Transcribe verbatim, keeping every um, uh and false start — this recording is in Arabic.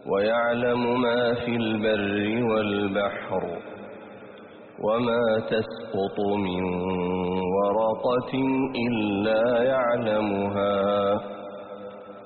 ويعلم ما في البر والبحر وما تسقط من ورقة إلا يعلمها